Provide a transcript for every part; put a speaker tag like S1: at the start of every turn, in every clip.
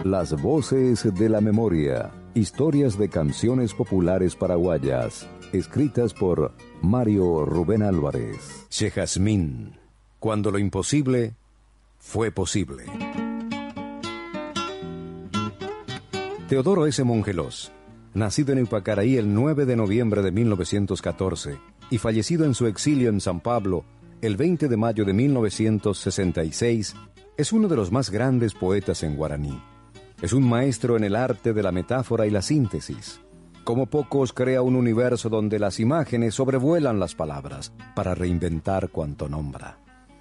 S1: Las voces de la memoria. Historias de canciones populares paraguayas. Escritas por Mario Rubén Álvarez.
S2: Che Jazmín. Cuando lo imposible fue posible. Teodoro S. Mongelós, nacido en Ipacaraí el 9 de noviembre de 1914 y fallecido en su exilio en San Pablo el 20 de mayo de 1966, es uno de los más grandes poetas en guaraní. Es un maestro en el arte de la metáfora y la síntesis. Como pocos, crea un universo donde las imágenes sobrevuelan las palabras para reinventar cuanto nombra.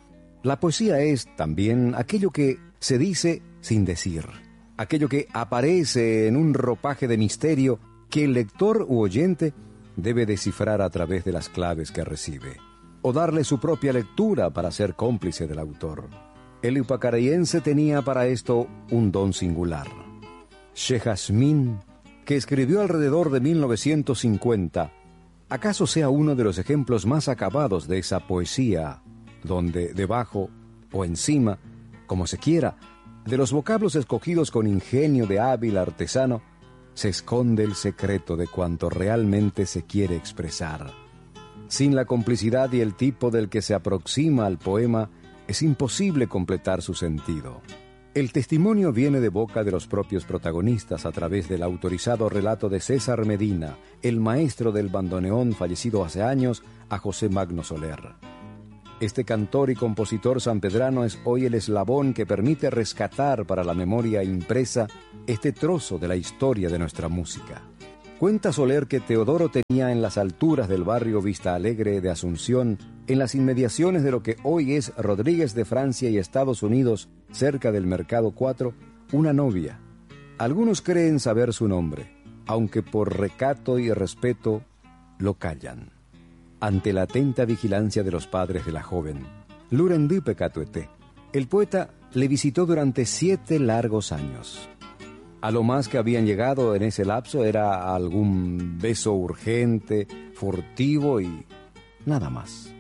S2: La poesía es también aquello que se dice sin decir, aquello que aparece en un ropaje de misterio que el lector u oyente debe descifrar a través de las claves que recibe, o darle su propia lectura para ser cómplice del autor. El ipacarayense tenía para esto un don singular. Che Jazmín, que escribió alrededor de 1950, acaso sea uno de los ejemplos más acabados de esa poesía, donde debajo o encima, como se quiera, de los vocablos escogidos con ingenio de hábil artesano, se esconde el secreto de cuanto realmente se quiere expresar. Sin la complicidad y el tipo del que se aproxima al poema, es imposible completar su sentido. El testimonio viene de boca de los propios protagonistas a través del autorizado relato de César Medina, el maestro del bandoneón fallecido hace años, a José Magno Soler. Este cantor y compositor sanpedrano es hoy el eslabón que permite rescatar para la memoria impresa este trozo de la historia de nuestra música. Cuenta Soler que Teodoro tenía en las alturas del barrio Vista Alegre de Asunción, en las inmediaciones de lo que hoy es Rodríguez de Francia y Estados Unidos, cerca del Mercado 4, una novia. Algunos creen saber su nombre, aunque por recato y respeto lo callan. Ante la atenta vigilancia de los padres de la joven, Lurendipe Catuete, el poeta le visitó durante 7 largos años. A lo más que habían llegado en ese lapso era algún beso urgente, furtivo y nada más.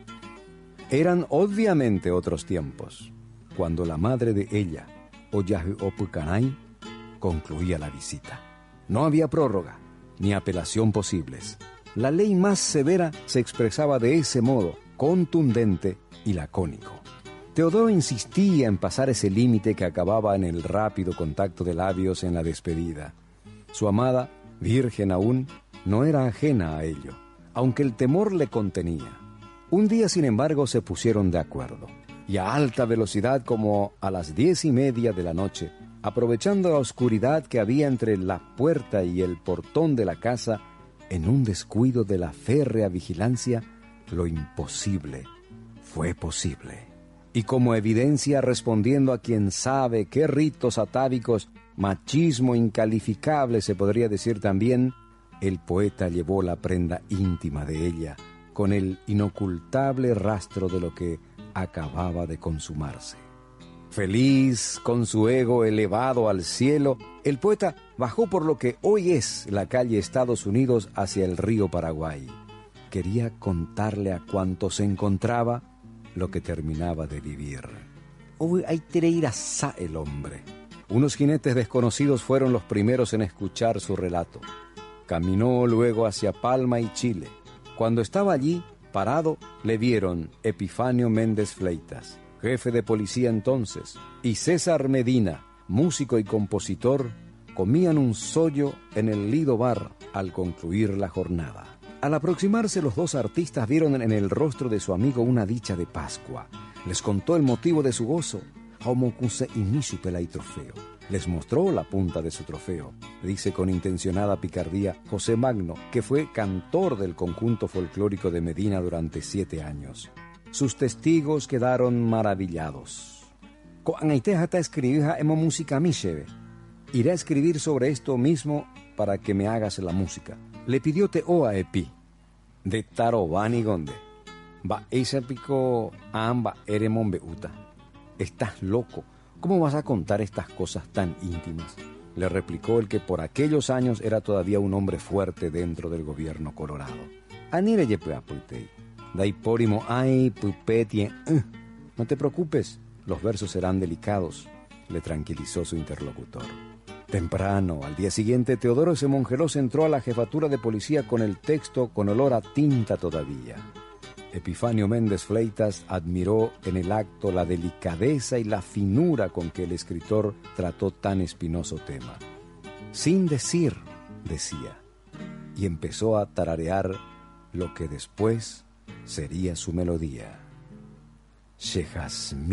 S2: Eran obviamente otros tiempos, cuando la madre de ella, Oyahu Opucanay, concluía la visita. No había prórroga ni apelación posibles. La ley más severa se expresaba de ese modo, contundente y lacónico. Teodoro insistía en pasar ese límite que acababa en el rápido contacto de labios en la despedida. Su amada, virgen aún, no era ajena a ello, aunque el temor le contenía. Un día, sin embargo, se pusieron de acuerdo, y a alta velocidad, como a las 10:30 de la noche, aprovechando la oscuridad que había entre la puerta y el portón de la casa, en un descuido de la férrea vigilancia, lo imposible fue posible. Y como evidencia, respondiendo a quien sabe qué ritos atávicos, machismo incalificable se podría decir también, el poeta llevó la prenda íntima de ella, con el inocultable rastro de lo que acababa de consumarse. Feliz, con su ego elevado al cielo, el poeta bajó por lo que hoy es la calle Estados Unidos hacia el río Paraguay. Quería contarle a cuanto se encontraba lo que terminaba de vivir. Hoy hay treirasá el hombre. Unos jinetes desconocidos fueron los primeros en escuchar su relato. Caminó luego hacia Palma y Chile. Cuando estaba allí, parado, le vieron Epifanio Méndez Fleitas, jefe de policía entonces, y César Medina, músico y compositor, comían un sollo en el Lido Bar al concluir la jornada. Al aproximarse, los dos artistas vieron en el rostro de su amigo una dicha de Pascua. Les contó el motivo de su gozo. Les mostró la punta de su trofeo, dice con intencionada picardía José Magno, que fue cantor del conjunto folclórico de Medina durante 7 años. Sus testigos quedaron maravillados. Iré a escribir sobre esto mismo para que me hagas la música. Le pidió Teo a Epi. De Tarobani Gonde. Va esa pico amba eremon beuta. Estás loco. ¿Cómo vas a contar estas cosas tan íntimas? Le replicó el que por aquellos años era todavía un hombre fuerte dentro del gobierno colorado. Anire yepeapultei. Daiporimo ay pupetie. No te preocupes, los versos serán delicados, le tranquilizó su interlocutor. Temprano, al día siguiente, Teodoro S. Mongelós entró a la jefatura de policía con el texto con olor a tinta todavía. Epifanio Méndez Fleitas admiró en el acto la delicadeza y la finura con que el escritor trató tan espinoso tema. Sin decir, decía, y empezó a tararear lo que después sería su melodía. Shehazmi.